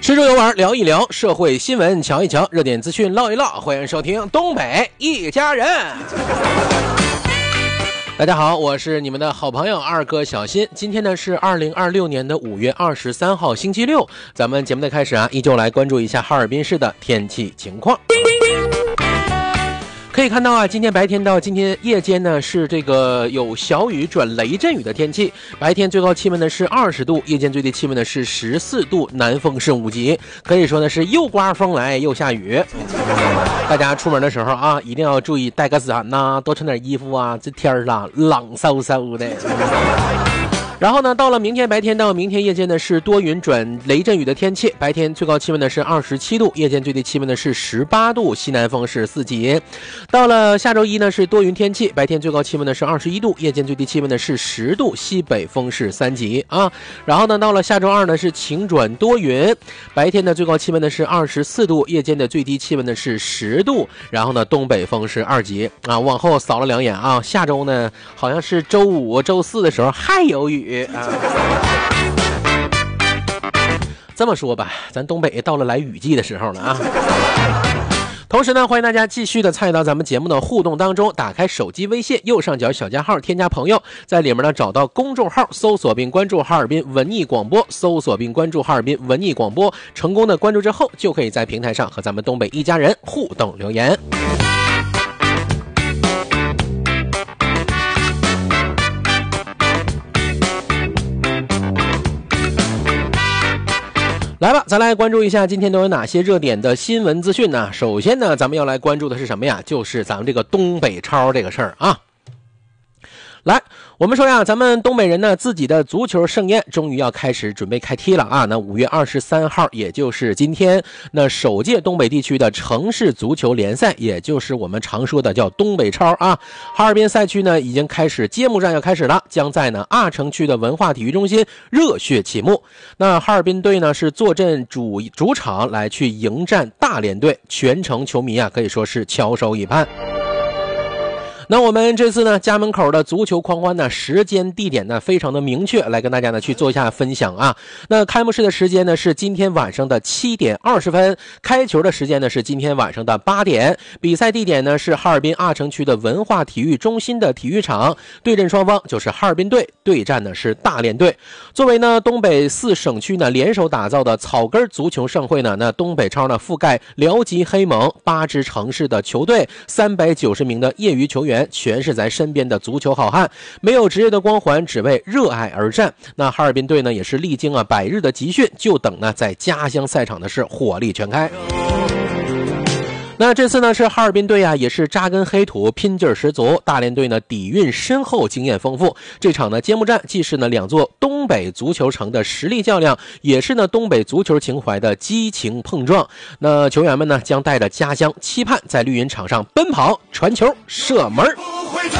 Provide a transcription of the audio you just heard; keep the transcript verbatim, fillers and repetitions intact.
吃住游玩聊一聊，社会新闻瞧一瞧，热点资讯唠一唠，欢迎收听东北一家人。大家好，我是你们的好朋友二哥小新。今天呢是二零二六年的五月二十三号星期六，咱们节目的开始啊，依旧来关注一下哈尔滨市的天气情况。可以看到啊，今天白天到今天夜间呢是这个有小雨转雷阵雨的天气，白天最高气温呢是二十度，夜间最低气温呢是十四度，南风是五级，可以说呢是又刮风来又下雨。大家出门的时候啊，一定要注意带个伞呐、啊，多穿点衣服啊，这天儿啊冷飕飕的。然后呢，到了明天白天到明天夜间呢是多云转雷阵雨的天气，白天最高气温呢是二十七度，夜间最低气温呢是十八度，西南风是四级。到了下周一呢是多云天气，白天最高气温呢是二十一度，夜间最低气温呢是十度，西北风是三级啊。然后呢，到了下周二呢是晴转多云，白天的最高气温呢是二十四度，夜间的最低气温呢是十度，然后呢东北风是二级啊。往后扫了两眼啊，下周呢好像是周五、周四的时候还有雨。啊，这么说吧，咱东北到了来雨季的时候了啊。同时呢，欢迎大家继续的参与到咱们节目的互动当中，打开手机微信右上角小加号，添加朋友，在里面呢找到公众号，搜索并关注哈尔滨文艺广播，搜索并关注哈尔滨文艺广播，成功的关注之后，就可以在平台上和咱们东北一家人互动留言。来吧，咱来关注一下今天都有哪些热点的新闻资讯呢？首先呢，咱们要来关注的是什么呀？就是咱们这个东北超这个事儿啊。来，我们说呀，咱们东北人呢自己的足球盛宴终于要开始准备开踢了啊！那五月二十三号，也就是今天，那首届东北地区的城市足球联赛，也就是我们常说的叫东北超啊。哈尔滨赛区呢已经开始揭幕战要开始了，将在呢阿城区的文化体育中心热血启幕。那哈尔滨队呢是坐镇主主场来去迎战大连队，全城球迷啊可以说是翘首以盼。那我们这次呢家门口的足球狂欢呢，时间地点呢非常的明确，来跟大家呢去做一下分享啊。那开幕式的时间呢是今天晚上的七点二十分，开球的时间呢是今天晚上的八点，比赛地点呢是哈尔滨阿城区的文化体育中心的体育场，对阵双方就是哈尔滨队对战呢是大连队。作为呢东北四省区呢联手打造的草根足球盛会呢，那东北超呢覆盖辽吉黑蒙八支城市的球队，三百九十名的业余球员，全是咱身边的足球好汉，没有职业的光环，只为热爱而战。那哈尔滨队呢也是历经啊百日的集训，就等呢在家乡赛场的是火力全开。那这次呢是哈尔滨队啊也是扎根黑土，拼劲十足，大连队呢底蕴深厚，经验丰富。这场呢揭幕战既是呢两座东北足球城的实力较量，也是呢东北足球情怀的激情碰撞。那球员们呢将带着家乡期盼，在绿茵场上奔跑、传球、射门。不会走